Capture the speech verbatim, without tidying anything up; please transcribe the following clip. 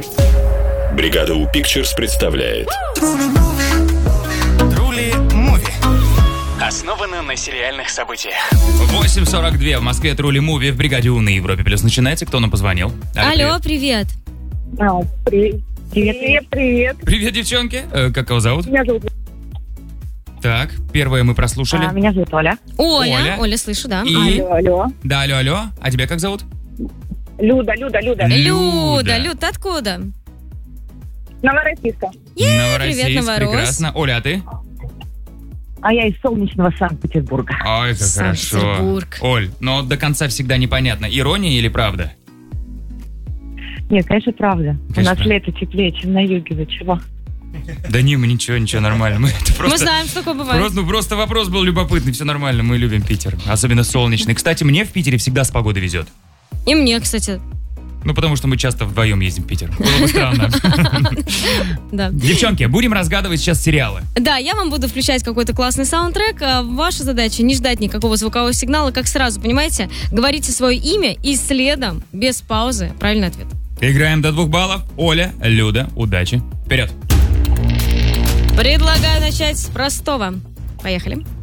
Бригада У Pictures представляет Трули Муви. Основано на сериальных событиях. восемь сорок два в Москве. Трули Муви в Бригаде У на Европе Плюс начинается. Кто нам позвонил? Алло, привет. А, привет. Привет, привет. Привет, девчонки. Э, как его зовут? Меня зовут, Так, первое мы прослушали. а, меня зовут Оля. Оля. Оля. Оля, слышу, да. И... Алло, алло. Да, алло, алло. А тебя как зовут? Люда, Люда, Люда. Люда. Люда. Люд, ты откуда? Новороссийска. Новороссийск, привет, Новорос. прекрасно. Оля, а ты? А я из солнечного Санкт-Петербурга. Ой, как хорошо. Санкт-Петербург. Оль, но до конца всегда непонятно, ирония или правда? Нет, конечно, правда. Конечно. У нас лето теплее, чем на юге. Вы чего? Да не, мы ничего, ничего, нормально. Мы, это просто, Мы знаем, что такое бывает. просто, ну, просто вопрос был любопытный, все нормально, мы любим Питер. Особенно солнечный. Кстати, мне в Питере всегда с погодой везет. И мне, кстати, Ну, потому что мы часто вдвоем ездим в Питер. Было бы странно. да. Девчонки, будем разгадывать сейчас сериалы. Да, я вам буду включать какой-то классный саундтрек. А ваша задача не ждать никакого звукового сигнала, как сразу, понимаете? Говорите свое имя и следом, без паузы, правильный ответ. Играем до двух баллов. Оля, Люда, удачи. Вперед. Предлагаю начать с простого. Поехали.